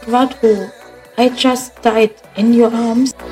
What, who? I just died in your arms.